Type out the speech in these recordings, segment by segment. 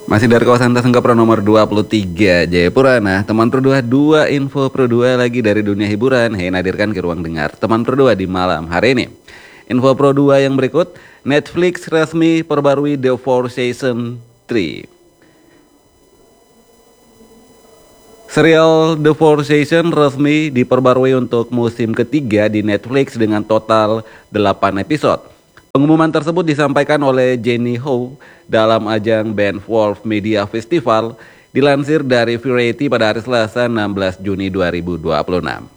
Masih dari kawasan Tasengkapura nomor 23 Jayapura. Nah, teman Pro 2, dua info Pro 2 lagi dari dunia hiburan. Hadirkan ke ruang dengar teman Pro 2 di malam hari ini. Info Pro 2 yang berikut, Netflix resmi perbarui The Four Season 3. Serial The Four Seasons resmi diperbarui untuk musim ketiga di Netflix dengan total 8 episode. Pengumuman tersebut disampaikan oleh Jenny Ho dalam ajang Banff Media Festival, dilansir dari Variety pada hari Selasa 16 Juni 2026.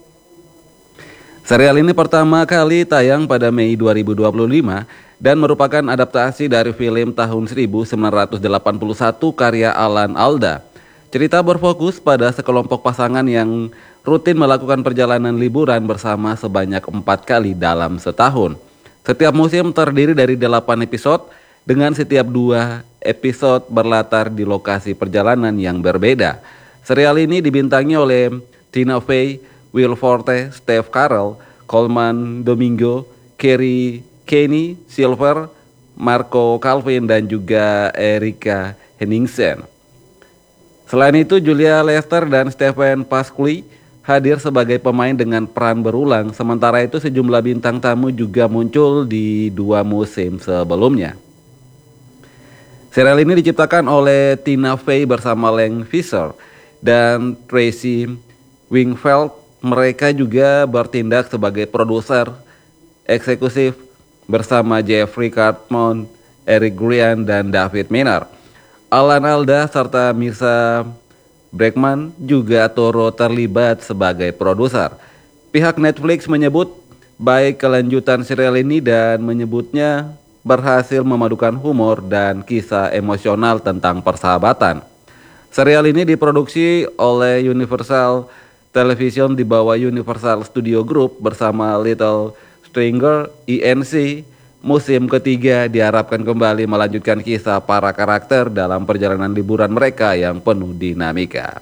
Serial ini pertama kali tayang pada Mei 2025 dan merupakan adaptasi dari film tahun 1981 karya Alan Alda. Cerita berfokus pada sekelompok pasangan yang rutin melakukan perjalanan liburan bersama sebanyak 4 kali dalam setahun. Setiap musim terdiri dari 8 episode dengan setiap 2 episode berlatar di lokasi perjalanan yang berbeda. Serial ini dibintangi oleh Tina Fey, Will Forte, Steve Carell, Colman Domingo, Kerry Kenny Silver, Marco Calvin, dan juga Erika Henningsen. Selain itu, Julia Lester dan Stephen Pasquale hadir sebagai pemain dengan peran berulang. Sementara itu sejumlah bintang tamu juga muncul di 2 musim sebelumnya. Serial ini diciptakan oleh Tina Fey bersama Len Fisher dan Tracy Wingfield. Mereka juga bertindak sebagai produser eksekutif bersama Jeffrey Cartman, Eric Grian, dan David Miner. Alan Alda serta Mirza Bregman juga turut terlibat sebagai produser. Pihak Netflix menyebut baik kelanjutan serial ini dan menyebutnya berhasil memadukan humor dan kisah emosional tentang persahabatan. Serial ini diproduksi oleh Universal Television di bawah Universal Studio Group bersama Little Stringer INC. Musim ketiga diharapkan kembali melanjutkan kisah para karakter dalam perjalanan liburan mereka yang penuh dinamika.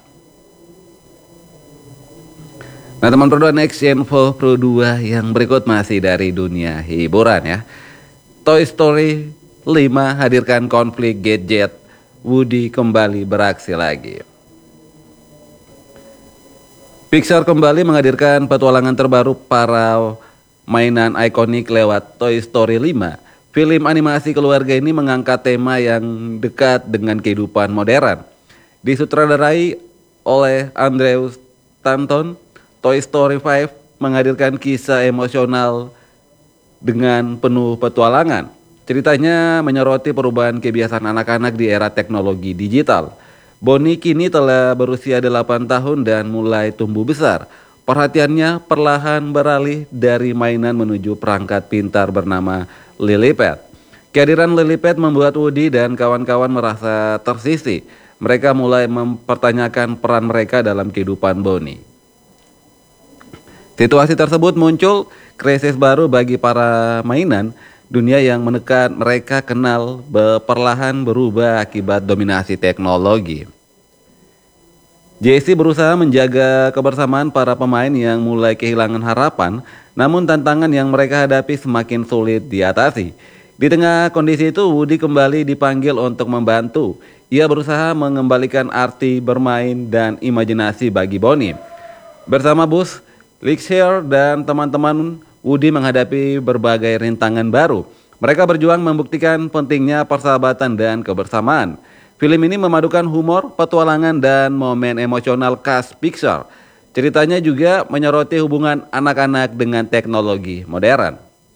Nah, teman Pro 2, next info Pro 2 yang berikut masih dari dunia hiburan ya. Toy Story 5 hadirkan konflik gadget, Woody kembali beraksi lagi. Pixar kembali menghadirkan petualangan terbaru para mainan ikonik lewat Toy Story 5. Film animasi keluarga ini mengangkat tema yang dekat dengan kehidupan modern. Disutradarai oleh Andrew Stanton, Toy Story 5 menghadirkan kisah emosional dengan penuh petualangan. Ceritanya menyoroti perubahan kebiasaan anak-anak di era teknologi digital. Bonnie kini telah berusia 8 tahun dan mulai tumbuh besar. Perhatiannya perlahan beralih dari mainan menuju perangkat pintar bernama Lilliput. Kehadiran Lilliput membuat Woody dan kawan-kawan merasa tersisih. Mereka mulai mempertanyakan peran mereka dalam kehidupan Bonnie. Situasi tersebut muncul krisis baru bagi para mainan. Dunia yang menekan mereka kenal perlahan berubah akibat dominasi teknologi. Jesse berusaha menjaga kebersamaan para pemain yang mulai kehilangan harapan, namun tantangan yang mereka hadapi semakin sulit diatasi. Di tengah kondisi itu, Woody kembali dipanggil untuk membantu. Ia berusaha mengembalikan arti bermain dan imajinasi bagi Bonnie. Bersama Buzz Lightyear dan teman-teman, Woody menghadapi berbagai rintangan baru. Mereka berjuang membuktikan pentingnya persahabatan dan kebersamaan. Film ini memadukan humor, petualangan, dan momen emosional khas Pixar. Ceritanya juga menyoroti hubungan anak-anak dengan teknologi modern.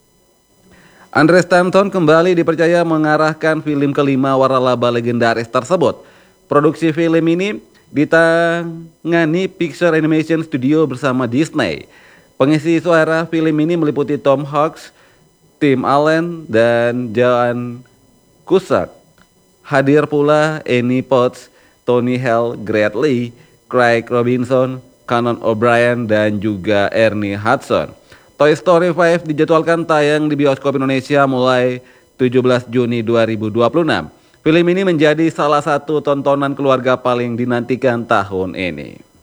Andrew Stanton kembali dipercaya mengarahkan film kelima waralaba legendaris tersebut. Produksi film ini ditangani Pixar Animation Studio bersama Disney. Pengisi suara film ini meliputi Tom Hanks, Tim Allen, dan Joan Cusack. Hadir pula Annie Potts, Tony Hale, Grant Lee, Craig Robinson, Conan O'Brien, dan juga Ernie Hudson. Toy Story 5 dijadwalkan tayang di bioskop Indonesia mulai 17 Juni 2026. Film ini menjadi salah satu tontonan keluarga paling dinantikan tahun ini.